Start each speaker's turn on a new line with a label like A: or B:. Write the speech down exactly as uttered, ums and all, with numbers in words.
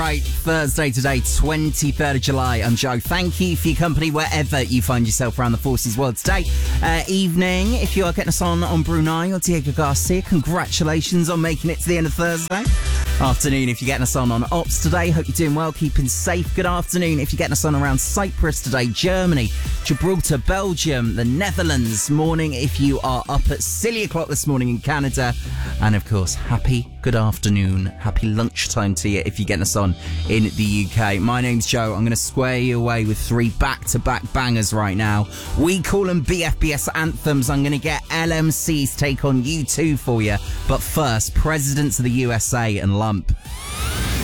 A: Right, Thursday today, twenty-third of July. I'm Joe. Thank you for your company wherever you find yourself around the Forces world today. Uh, evening, if you are getting us on on Brunei or Diego Garcia, congratulations on making it to the end of Thursday. Afternoon, if you're getting us on on Ops today, hope you're doing well, keeping safe. Good afternoon, if you're getting us on around Cyprus today, Germany, Gibraltar, Belgium, the Netherlands. Morning, if you are up at silly o'clock this morning in Canada. And of course, happy good afternoon, happy lunchtime to you if you're getting us on in the U K. My name's Joe. I'm going to square you away with three back-to-back bangers right now. We call them B F B S anthems. I'm going to get L M C's take on U two for you. But first, Presidents of the U S A and Lump.